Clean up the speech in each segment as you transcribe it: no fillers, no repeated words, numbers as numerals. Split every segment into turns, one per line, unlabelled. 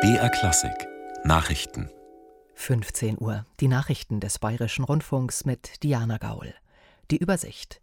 BR Klassik Nachrichten.
15 Uhr. Die Nachrichten des Bayerischen Rundfunks mit Diana Gaul. Die Übersicht.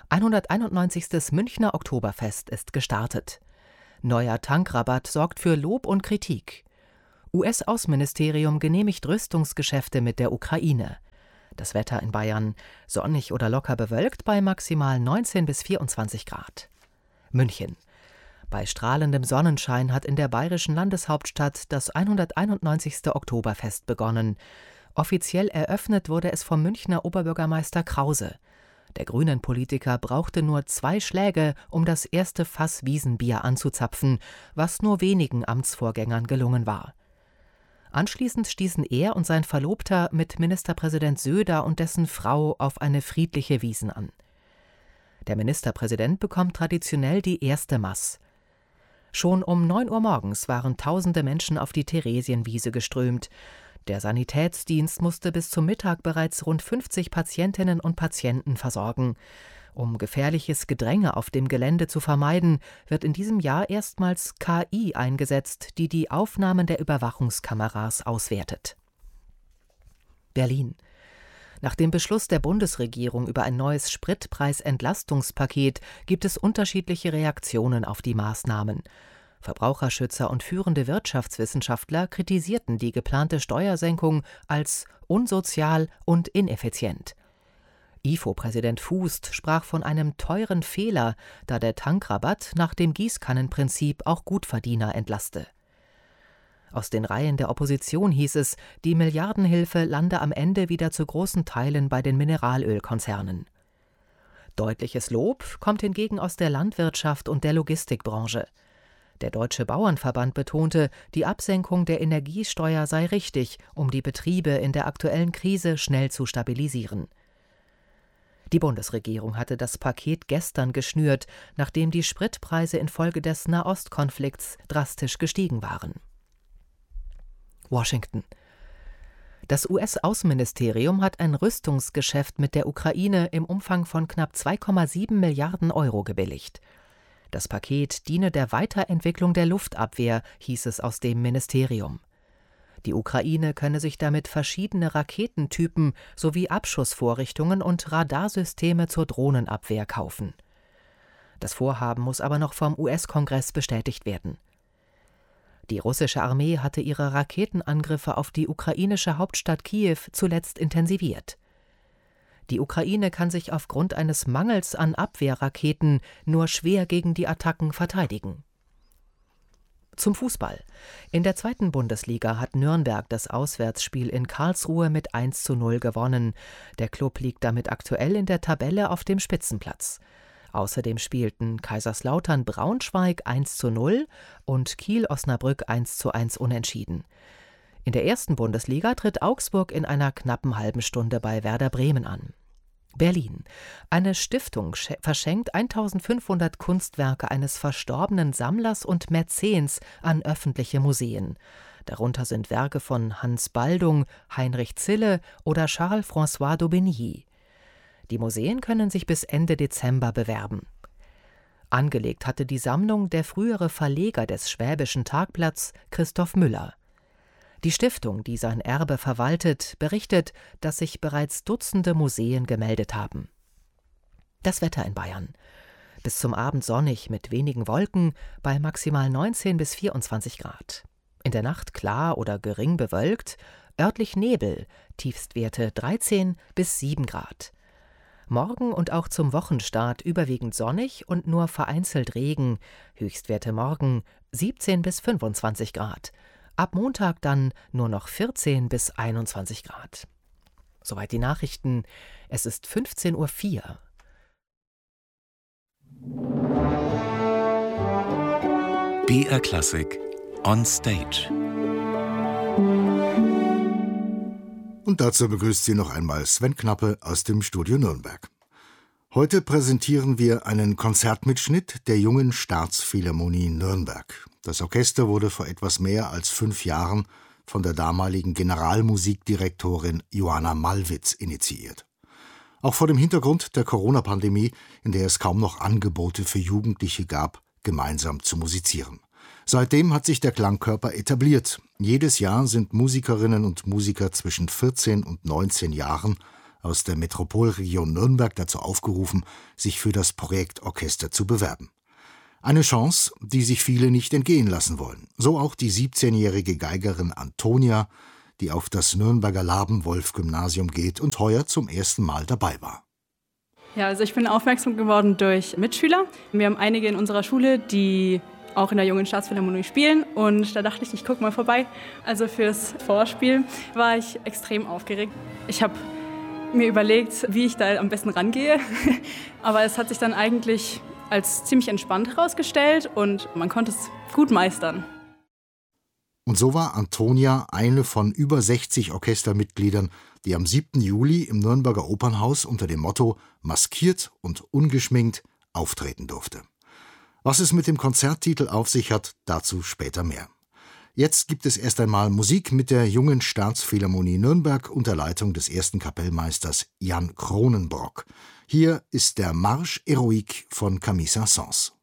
191. Münchner Oktoberfest ist gestartet. Neuer Tankrabatt sorgt für Lob und Kritik. US-Außenministerium genehmigt Rüstungsgeschäfte mit der Ukraine. Das Wetter in Bayern: sonnig oder locker bewölkt bei maximal 19 bis 24 Grad. München. Bei strahlendem Sonnenschein hat in der bayerischen Landeshauptstadt das 191. Oktoberfest begonnen. Offiziell eröffnet wurde es vom Münchner Oberbürgermeister Krause. Der Grünen-Politiker brauchte nur 2 Schläge, um das erste Fass Wiesenbier anzuzapfen, was nur wenigen Amtsvorgängern gelungen war. Anschließend stießen er und sein Verlobter mit Ministerpräsident Söder und dessen Frau auf eine friedliche Wiesn an. Der Ministerpräsident bekommt traditionell die erste Maß. Schon um 9 Uhr morgens waren tausende Menschen auf die Theresienwiese geströmt. Der Sanitätsdienst musste bis zum Mittag bereits rund 50 Patientinnen und Patienten versorgen. Um gefährliches Gedränge auf dem Gelände zu vermeiden, wird in diesem Jahr erstmals KI eingesetzt, die die Aufnahmen der Überwachungskameras auswertet. Berlin. Nach dem Beschluss der Bundesregierung über ein neues Spritpreisentlastungspaket gibt es unterschiedliche Reaktionen auf die Maßnahmen. Verbraucherschützer und führende Wirtschaftswissenschaftler kritisierten die geplante Steuersenkung als unsozial und ineffizient. IFO-Präsident Fußt sprach von einem teuren Fehler, da der Tankrabatt nach dem Gießkannenprinzip auch Gutverdiener entlaste. Aus den Reihen der Opposition hieß es, die Milliardenhilfe lande am Ende wieder zu großen Teilen bei den Mineralölkonzernen. Deutliches Lob kommt hingegen aus der Landwirtschaft und der Logistikbranche. Der Deutsche Bauernverband betonte, die Absenkung der Energiesteuer sei richtig, um die Betriebe in der aktuellen Krise schnell zu stabilisieren. Die Bundesregierung hatte das Paket gestern geschnürt, nachdem die Spritpreise infolge des Nahostkonflikts drastisch gestiegen waren. Washington. Das US-Außenministerium hat ein Rüstungsgeschäft mit der Ukraine im Umfang von knapp 2,7 Milliarden Euro gebilligt. Das Paket diene der Weiterentwicklung der Luftabwehr, hieß es aus dem Ministerium. Die Ukraine könne sich damit verschiedene Raketentypen sowie Abschussvorrichtungen und Radarsysteme zur Drohnenabwehr kaufen. Das Vorhaben muss aber noch vom US-Kongress bestätigt werden. Die russische Armee hatte ihre Raketenangriffe auf die ukrainische Hauptstadt Kiew zuletzt intensiviert. Die Ukraine kann sich aufgrund eines Mangels an Abwehrraketen nur schwer gegen die Attacken verteidigen. Zum Fußball. In der 2. Bundesliga hat Nürnberg das Auswärtsspiel in Karlsruhe mit 1:0 gewonnen. Der Klub liegt damit aktuell in der Tabelle auf dem Spitzenplatz. Außerdem spielten Kaiserslautern Braunschweig 1:0 und Kiel-Osnabrück 1:1 unentschieden. In der 1. Bundesliga tritt Augsburg in einer knappen halben Stunde bei Werder Bremen an. Berlin. Eine Stiftung verschenkt 1500 Kunstwerke eines verstorbenen Sammlers und Mäzens an öffentliche Museen. Darunter sind Werke von Hans Baldung, Heinrich Zille oder Charles-François d'Aubigny. Die Museen können sich bis Ende Dezember bewerben. Angelegt hatte die Sammlung der frühere Verleger des Schwäbischen Tagblatts, Christoph Müller. Die Stiftung, die sein Erbe verwaltet, berichtet, dass sich bereits Dutzende Museen gemeldet haben. Das Wetter in Bayern. Bis zum Abend sonnig mit wenigen Wolken bei maximal 19 bis 24 Grad. In der Nacht klar oder gering bewölkt, örtlich Nebel, Tiefstwerte 13 bis 7 Grad. Morgen und auch zum Wochenstart überwiegend sonnig und nur vereinzelt Regen, Höchstwerte morgen 17 bis 25 Grad. Ab Montag dann nur noch 14 bis 21 Grad. Soweit die Nachrichten. Es ist 15:04 Uhr.
BR Klassik on Stage.
Und dazu begrüßt Sie noch einmal Sven Knappe aus dem Studio Nürnberg. Heute präsentieren wir einen Konzertmitschnitt der Jungen Staatsphilharmonie Nürnberg. Das Orchester wurde vor etwas mehr als 5 Jahren von der damaligen Generalmusikdirektorin Johanna Mallwitz initiiert. Auch vor dem Hintergrund der Corona-Pandemie, in der es kaum noch Angebote für Jugendliche gab, gemeinsam zu musizieren. Seitdem hat sich der Klangkörper etabliert. Jedes Jahr sind Musikerinnen und Musiker zwischen 14 und 19 Jahren aus der Metropolregion Nürnberg dazu aufgerufen, sich für das Projekt Orchester zu bewerben. Eine Chance, die sich viele nicht entgehen lassen wollen. So auch die 17-jährige Geigerin Antonia, die auf das Nürnberger Labenwolf-Gymnasium geht und heuer zum ersten Mal dabei war.
Ja, also ich bin aufmerksam geworden durch Mitschüler. Wir haben einige in unserer Schule, die auch in der Jungen Staatsphilharmonie spielen, und da dachte ich gucke mal vorbei. Also fürs Vorspiel war ich extrem aufgeregt. Ich habe mir überlegt, wie ich da am besten rangehe, aber es hat sich dann eigentlich als ziemlich entspannt herausgestellt und man konnte es gut meistern.
Und so war Antonia eine von über 60 Orchestermitgliedern, die am 7. Juli im Nürnberger Opernhaus unter dem Motto »Maskiert und ungeschminkt« auftreten durfte. Was es mit dem Konzerttitel auf sich hat, dazu später mehr. Jetzt gibt es erst einmal Musik mit der Jungen Staatsphilharmonie Nürnberg unter Leitung des ersten Kapellmeisters Jan Kronenbrock. Hier ist der Marche Héroïque von Camille Saint-Saëns.